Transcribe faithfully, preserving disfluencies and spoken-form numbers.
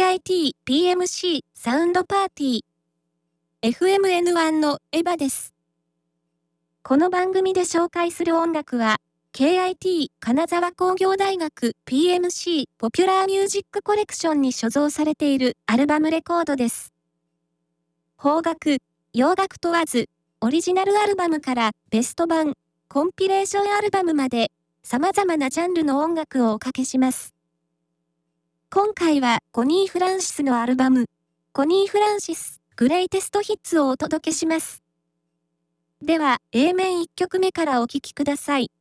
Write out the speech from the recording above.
アイティー、ピーエムシー、サウンドパーティー。エフエムエヌワン のエヴァです。この番組で紹介する音楽は、ケーアイティー 金沢工業大学 ピーエムシー ポピュラーミュージックコレクションに所蔵されているアルバムレコードです。邦楽、洋楽問わず、オリジナルアルバムからベスト版、コンピレーションアルバムまで、様々なジャンルの音楽をおかけします。今回はコニー・フランシスのアルバム、コニー・フランシス、グレイテストヒッツをお届けします。では、エー 面いっきょくめからお聴きください。